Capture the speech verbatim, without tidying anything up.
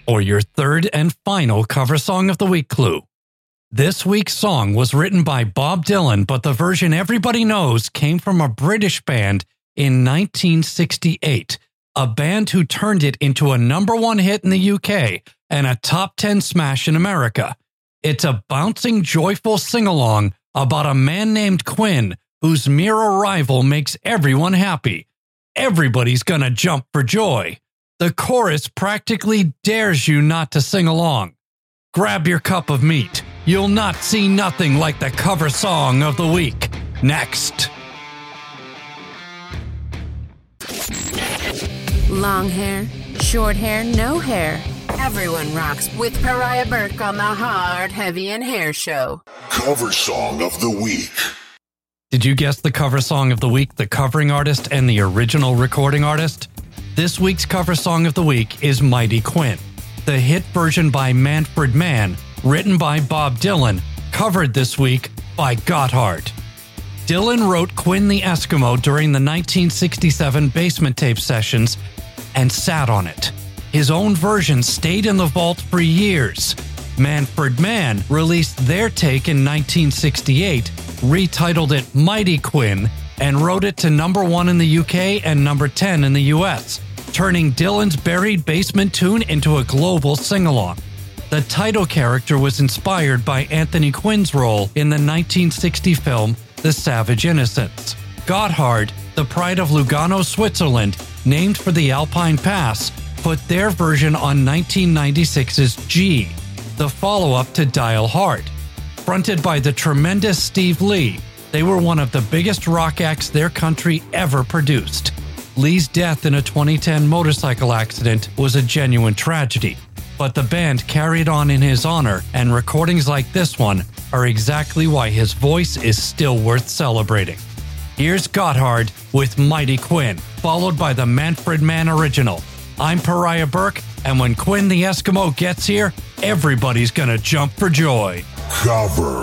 for your third and final cover song of the week clue. This week's song was written by Bob Dylan, but the version everybody knows came from a British band in nineteen sixty-eight, a band who turned it into a number one hit in the U K and a top ten smash in America. It's a bouncing, joyful sing-along about a man named Quinn whose mere arrival makes everyone happy. Everybody's gonna jump for joy. The chorus practically dares you not to sing along. Grab your cup of meat. You'll not see nothing like the cover song of the week. Next. Long hair, short hair, no hair. Everyone rocks with Pariah Burke on the Hard, Heavy, and Hair Show. Cover song of the week. Did you guess the cover song of the week, the covering artist, and the original recording artist? This week's cover song of the week is Mighty Quinn, the hit version by Manfred Mann, written by Bob Dylan, covered this week by Gotthard. Dylan wrote Quinn the Eskimo during the nineteen sixty-seven Basement Tape sessions and sat on it. His own version stayed in the vault for years. Manfred Mann released their take in nineteen sixty-eight, retitled it Mighty Quinn, and wrote it to number one in the U K and number ten in the U S, turning Dylan's buried basement tune into a global sing-along. The title character was inspired by Anthony Quinn's role in the nineteen sixty film The Savage Innocents. Gotthard, the pride of Lugano, Switzerland, named for the Alpine Pass, put their version on nineteen ninety-six's G, the follow-up to Dial Hard. Fronted by the tremendous Steve Lee, they were one of the biggest rock acts their country ever produced. Lee's death in a twenty ten motorcycle accident was a genuine tragedy, but the band carried on in his honor, and recordings like this one are exactly why his voice is still worth celebrating. Here's Gotthard with Mighty Quinn, followed by the Manfred Mann original. I'm Pariah Burke, and when Quinn the Eskimo gets here, everybody's gonna jump for joy. Cover.